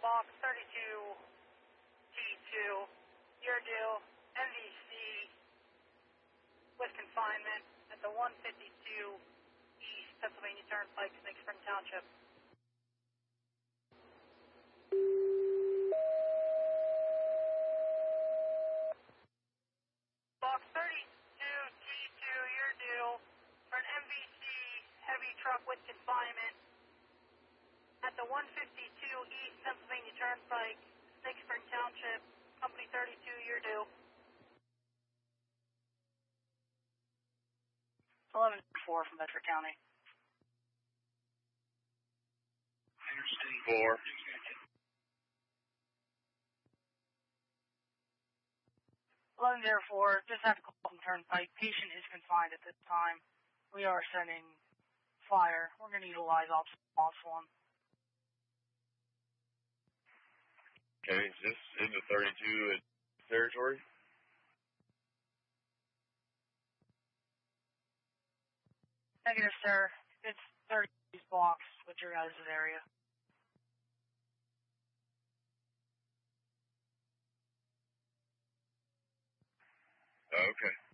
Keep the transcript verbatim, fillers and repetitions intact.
Box thirty-two T two, you're due M V C with confinement at the one fifty-two East Pennsylvania Turnpike, Snake Spring Township. Box thirty-two T two, you're due for an M V C heavy truck with confinement at the one fifty-two East Pennsylvania Turnpike, Snake Spring Township, Company thirty-two, you're due. eleven four from Bedford County. Four. eleven zero four, just have to call from Turnpike. Patient is confined at this time. We are sending fire. We're going to utilize ops one. Okay, is this into thirty-two territory? Negative, sir. It's thirty blocks with your guys' area. Okay.